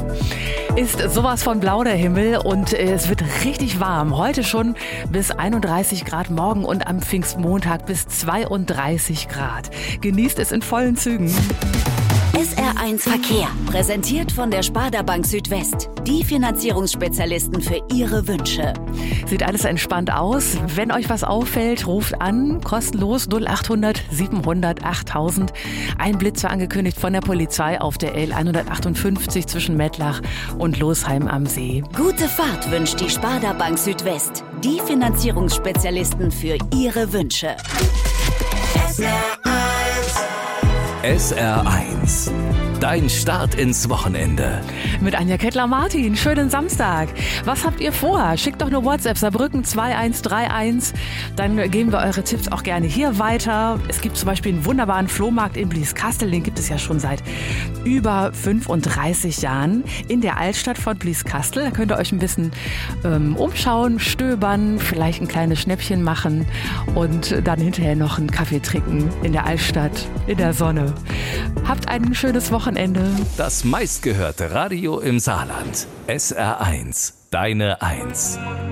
Ist sowas von blau der Himmel und es wird richtig warm. Heute schon bis 31 Grad, morgen und am Pfingstmontag bis 32 Grad. Genießt es in vollen Zügen. SR1 Verkehr, präsentiert von der Sparda Bank Südwest. Die Finanzierungsspezialisten für Ihre Wünsche. Sieht alles entspannt aus. Wenn euch was auffällt, ruft an, kostenlos 0800 700 8000. Ein Blitz war angekündigt von der Polizei auf der L158 zwischen Mettlach und Losheim am See. Gute Fahrt wünscht die Sparda Bank Südwest. Die Finanzierungsspezialisten für Ihre Wünsche. SR1, dein Start ins Wochenende. Mit Anja Kettler-Martin, schönen Samstag. Was habt ihr vor? Schickt doch eine WhatsApp, Saarbrücken 2131. Dann geben wir eure Tipps auch gerne hier weiter. Es gibt zum Beispiel einen wunderbaren Flohmarkt in Blieskastel. Den gibt es ja schon seit über 35 Jahren in der Altstadt von Blieskastel. Da könnt ihr euch ein bisschen umschauen, stöbern, vielleicht ein kleines Schnäppchen machen und dann hinterher noch einen Kaffee trinken in der Altstadt, in der Sonne. Habt ein schönes Wochenende. Das meistgehörte Radio im Saarland. SR1, deine Eins.